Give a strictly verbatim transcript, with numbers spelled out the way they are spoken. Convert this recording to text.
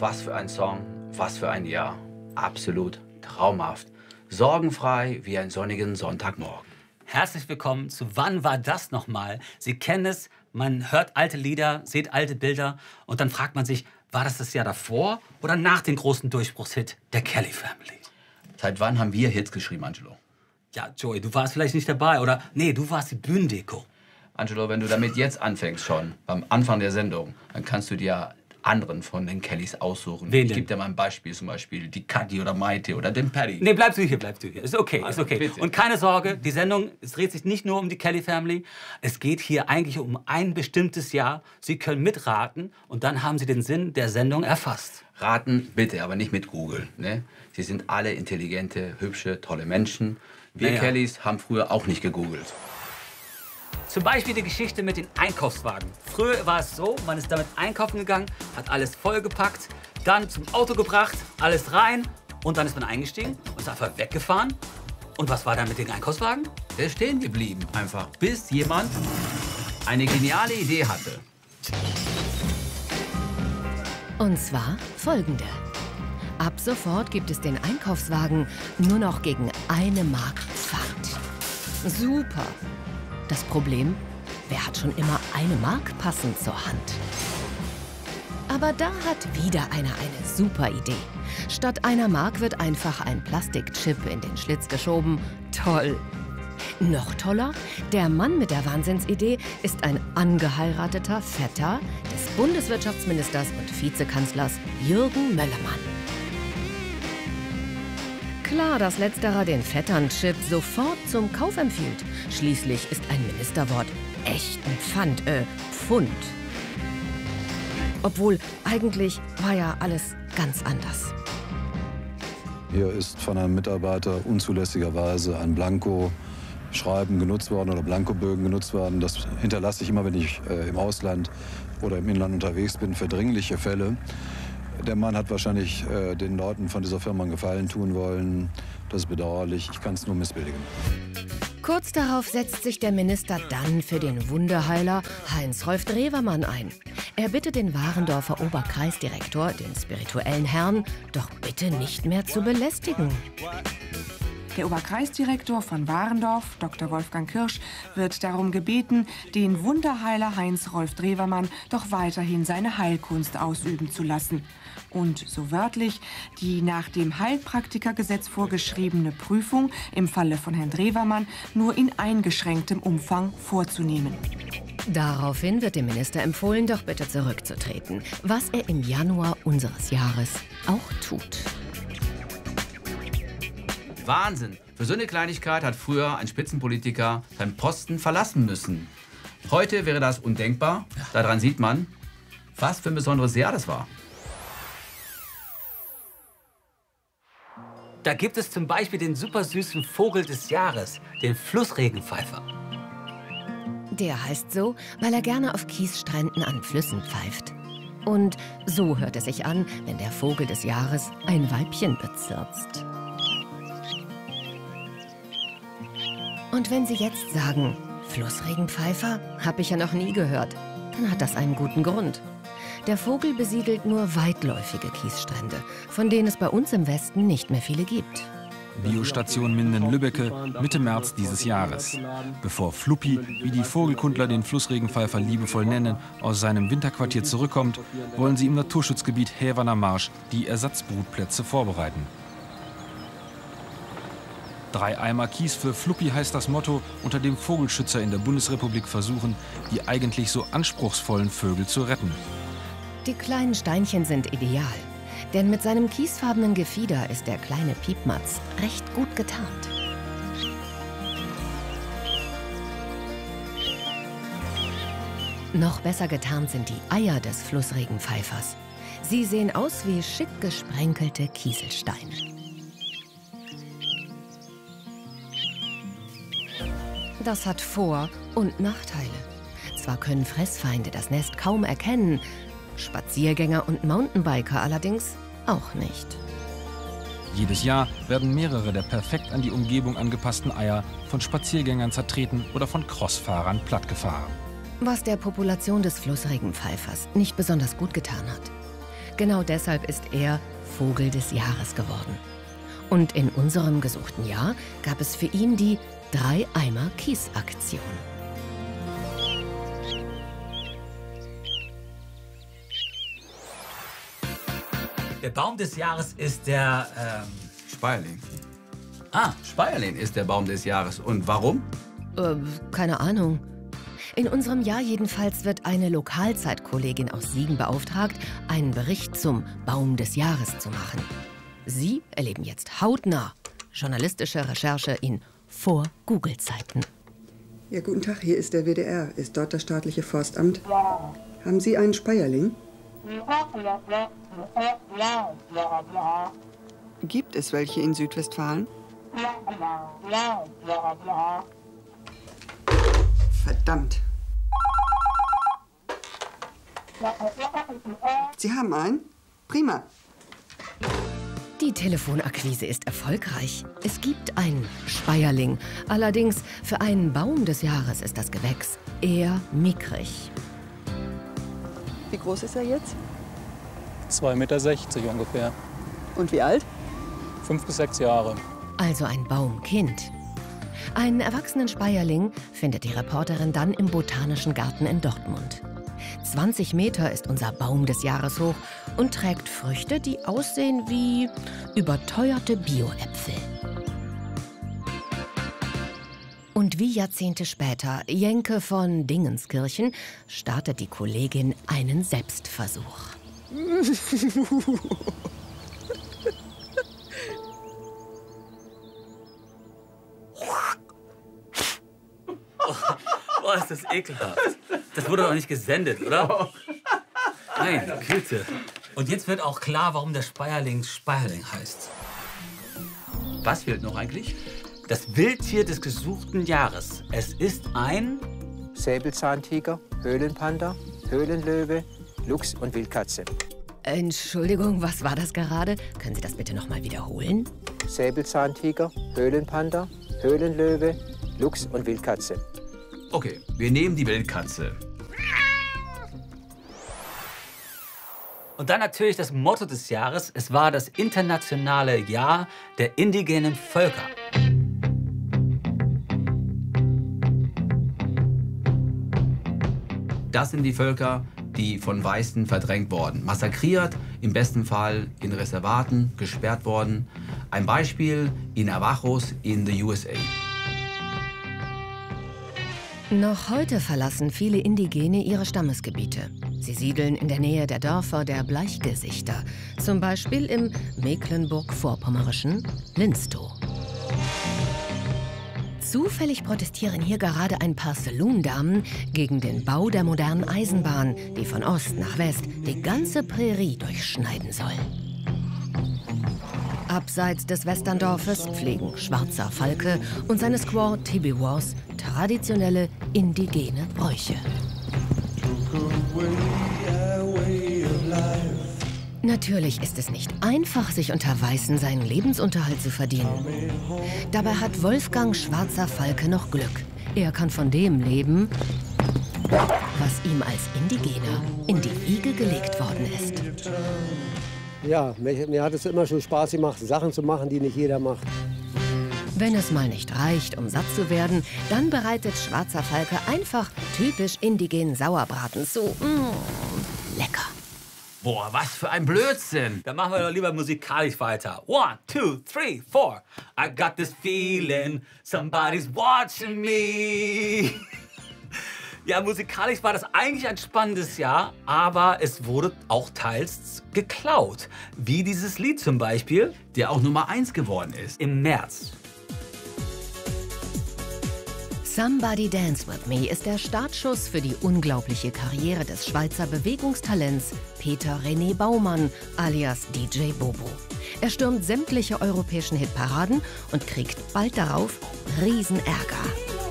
was für ein Song, was für ein Jahr. Absolut traumhaft. Sorgenfrei wie ein sonnigen Sonntagmorgen. Herzlich willkommen zu Wann war das nochmal? Sie kennen es, man hört alte Lieder, sieht alte Bilder und dann fragt man sich, war das das Jahr davor oder nach dem großen Durchbruchshit der Kelly Family? Seit wann haben wir Hits geschrieben, Angelo? Ja, Joey, du warst vielleicht nicht dabei oder nee, du warst die Bühnendeko. Angelo, wenn du damit jetzt anfängst schon, beim Anfang der Sendung, dann kannst du dir anderen von den Kellys aussuchen. Wen ich denn? gebe dir mal ein Beispiel, zum Beispiel die Katy oder Maite oder den Paddy. Nee, bleibst du hier, bleibst du hier. Ist okay, ist Also, okay. bitte. Und keine Sorge, die Sendung, es dreht sich nicht nur um die Kelly Family. Es geht hier eigentlich um ein bestimmtes Jahr. Sie können mitraten und dann haben Sie den Sinn der Sendung erfasst. Raten bitte, aber nicht mit Google. Ne? Sie sind alle intelligente, hübsche, tolle Menschen. Wir Naja. Kellys haben früher auch nicht gegoogelt. Zum Beispiel die Geschichte mit den Einkaufswagen. Früher war es so, man ist damit einkaufen gegangen, hat alles vollgepackt, dann zum Auto gebracht, alles rein und dann ist man eingestiegen und ist einfach weggefahren. Und was war dann mit den Einkaufswagen? Der ist stehen geblieben, einfach, bis jemand eine geniale Idee hatte. Und zwar folgende. Ab sofort gibt es den Einkaufswagen nur noch gegen eine Mark Pfand. Super. Das Problem, wer hat schon immer eine Mark passend zur Hand? Aber da hat wieder einer eine super Idee. Statt einer Mark wird einfach ein Plastikchip in den Schlitz geschoben. Toll. Noch toller, der Mann mit der Wahnsinnsidee ist ein angeheirateter Vetter des Bundeswirtschaftsministers und Vizekanzlers Jürgen Möllermann. Klar, dass letzterer den Vettern-Chip sofort zum Kauf empfiehlt. Schließlich ist ein Ministerwort echt ein Pfand, äh, Pfund. Obwohl, eigentlich war ja alles ganz anders. Hier ist von einem Mitarbeiter unzulässigerweise ein Blanko-Schreiben genutzt worden oder Blankobögen genutzt worden. Das hinterlasse ich immer, wenn ich äh, im Ausland oder im Inland unterwegs bin, für dringliche Fälle. Der Mann hat wahrscheinlich äh, den Leuten von dieser Firma einen Gefallen tun wollen. Das ist bedauerlich. Ich kann es nur missbilligen. Kurz darauf setzt sich der Minister dann für den Wunderheiler Heinz-Rolf Drewermann ein. Er bittet den Warendorfer Oberkreisdirektor, den spirituellen Herrn, doch bitte nicht mehr zu belästigen. Der Oberkreisdirektor von Warendorf, Doktor Wolfgang Kirsch, wird darum gebeten, den Wunderheiler Heinz-Rolf Drewermann doch weiterhin seine Heilkunst ausüben zu lassen. Und so wörtlich, die nach dem Heilpraktikergesetz vorgeschriebene Prüfung im Falle von Herrn Drewermann nur in eingeschränktem Umfang vorzunehmen. Daraufhin wird dem Minister empfohlen, doch bitte zurückzutreten, was er im Januar unseres Jahres auch tut. Wahnsinn! Für so eine Kleinigkeit hat früher ein Spitzenpolitiker seinen Posten verlassen müssen. Heute wäre das undenkbar. Daran sieht man, was für ein besonderes Jahr das war. Da gibt es zum Beispiel den supersüßen Vogel des Jahres, den Flussregenpfeifer. Der heißt so, weil er gerne auf Kiesstränden an Flüssen pfeift. Und so hört es sich an, wenn der Vogel des Jahres ein Weibchen bezirzt. Und wenn Sie jetzt sagen, Flussregenpfeifer, habe ich ja noch nie gehört, dann hat das einen guten Grund. Der Vogel besiedelt nur weitläufige Kiesstrände, von denen es bei uns im Westen nicht mehr viele gibt. Biostation Minden-Lübbecke, Mitte März dieses Jahres. Bevor Fluppi, wie die Vogelkundler den Flussregenpfeifer liebevoll nennen, aus seinem Winterquartier zurückkommt, wollen sie im Naturschutzgebiet Häverner Marsch die Ersatzbrutplätze vorbereiten. Drei Eimer Kies für Fluppi heißt das Motto, unter dem Vogelschützer in der Bundesrepublik versuchen, die eigentlich so anspruchsvollen Vögel zu retten. Die kleinen Steinchen sind ideal, denn mit seinem kiesfarbenen Gefieder ist der kleine Piepmatz recht gut getarnt. Noch besser getarnt sind die Eier des Flussregenpfeifers. Sie sehen aus wie schick gesprenkelte Kieselsteine. Das hat Vor- und Nachteile. Zwar können Fressfeinde das Nest kaum erkennen, Spaziergänger und Mountainbiker allerdings auch nicht. Jedes Jahr werden mehrere der perfekt an die Umgebung angepassten Eier von Spaziergängern zertreten oder von Crossfahrern plattgefahren. Was der Population des Flussregenpfeifers nicht besonders gut getan hat. Genau deshalb ist er Vogel des Jahres geworden. Und in unserem gesuchten Jahr gab es für ihn die Drei-Eimer-Kies-Aktion. Der Baum des Jahres ist der... Ähm Speierling. Ah, Speierling ist der Baum des Jahres. Und warum? Äh, keine Ahnung. In unserem Jahr jedenfalls wird eine Lokalzeitkollegin aus Siegen beauftragt, einen Bericht zum Baum des Jahres zu machen. Sie erleben jetzt hautnah journalistische Recherche in Vor-Google-Zeiten. Ja, guten Tag, hier ist der W D R. Ist dort das staatliche Forstamt? Haben Sie einen Speierling? Gibt es welche in Südwestfalen? Verdammt. Sie haben einen? Prima. Die Telefonakquise ist erfolgreich. Es gibt einen Speierling. Allerdings für einen Baum des Jahres ist das Gewächs eher mickrig. Wie groß ist er jetzt? zwei Meter sechzig ungefähr. Und wie alt? Fünf bis sechs Jahre. Also ein Baumkind. Einen erwachsenen Speierling findet die Reporterin dann im Botanischen Garten in Dortmund. zwanzig Meter ist unser Baum des Jahres hoch und trägt Früchte, die aussehen wie überteuerte Bio-Äpfel. Und wie Jahrzehnte später, Jenke von Dingenskirchen, startet die Kollegin einen Selbstversuch. Boah, ist das ekelhaft. Das wurde doch nicht gesendet, oder? Nein, Güte. Und jetzt wird auch klar, warum der Speierling Speierling heißt. Was fehlt noch eigentlich? Das Wildtier des gesuchten Jahres. Es ist ein... Säbelzahntiger, Höhlenpanda, Höhlenlöwe, Luchs und Wildkatze. Entschuldigung, was war das gerade? Können Sie das bitte noch mal wiederholen? Säbelzahntiger, Höhlenpanda, Höhlenlöwe, Luchs und Wildkatze. Okay, wir nehmen die Wildkatze. Und dann natürlich das Motto des Jahres. Es war das internationale Jahr der indigenen Völker. Das sind die Völker, die von Weißen verdrängt wurden. Massakriert, im besten Fall in Reservaten, gesperrt worden. Ein Beispiel in Navajos in the U S A. Noch heute verlassen viele Indigene ihre Stammesgebiete. Sie siedeln in der Nähe der Dörfer der Bleichgesichter, zum Beispiel im mecklenburg-vorpommerischen Linstow. Zufällig protestieren hier gerade ein paar Saloon-Damen gegen den Bau der modernen Eisenbahn, die von Ost nach West die ganze Prärie durchschneiden soll. Abseits des Westerndorfes pflegen Schwarzer Falke und seine Squaw Tibiwos traditionelle indigene Bräuche. Natürlich ist es nicht einfach, sich unter Weißen seinen Lebensunterhalt zu verdienen. Dabei hat Wolfgang Schwarzer Falke noch Glück. Er kann von dem leben, was ihm als Indigener in die Wiege gelegt worden ist. Ja, mir, mir hat es immer schon Spaß gemacht, Sachen zu machen, die nicht jeder macht. Wenn es mal nicht reicht, um satt zu werden, dann bereitet Schwarzer Falke einfach typisch indigenen Sauerbraten zu. Mmh, lecker. Boah, was für ein Blödsinn. Dann machen wir doch lieber musikalisch weiter. One, two, three, four. I got this feeling, somebody's watching me. Ja, musikalisch war das eigentlich ein spannendes Jahr, aber es wurde auch teils geklaut. Wie dieses Lied zum Beispiel, der auch Nummer eins geworden ist. Im März. Somebody Dance With Me ist der Startschuss für die unglaubliche Karriere des Schweizer Bewegungstalents Peter René Baumann alias D J Bobo. Er stürmt sämtliche europäischen Hitparaden und kriegt bald darauf Riesenärger.